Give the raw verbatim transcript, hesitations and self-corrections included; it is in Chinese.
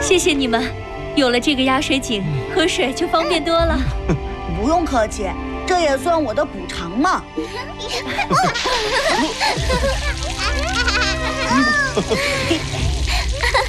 谢谢你们，有了这个压水井，喝水就方便多了。 不用客气，这也算我的补偿嘛。